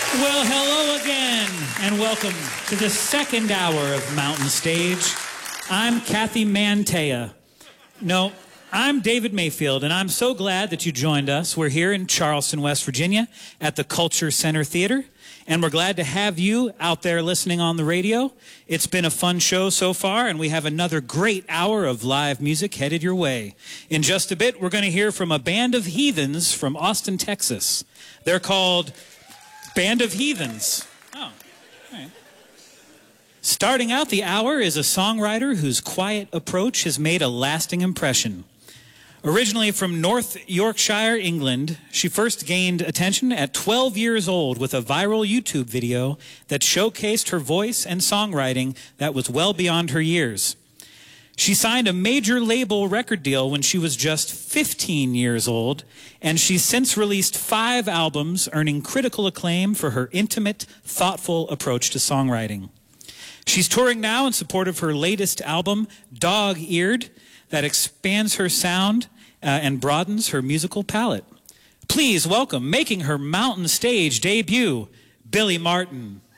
Well, hello again, and welcome to the second hour of Mountain Stage. I'm Kathy Mantea. No, I'm David Mayfield, and I'm so glad that you joined us. We're here in Charleston, West Virginia, at the Culture Center Theater, and we're glad to have you out there listening on the radio. It's been a fun show so far, and we have another great hour of live music headed your way. In just a bit, we're going to hear from a band of heathens from Austin, Texas. They're called Band of Heathens. Oh, all right. Starting out the hour is a songwriter whose quiet approach has made a lasting impression. Originally from North Yorkshire, England, she first gained attention at 12 years old with a viral YouTube video that showcased her voice and songwriting that was well beyond her years. She signed a major label record deal when she was just 15 years old, and she's since released 5 albums, earning critical acclaim for her intimate, thoughtful approach to songwriting. She's touring now in support of her latest album, Dog-Eared, that expands her sound and broadens her musical palette. Please welcome, making her Mountain Stage debut, Billie Martin.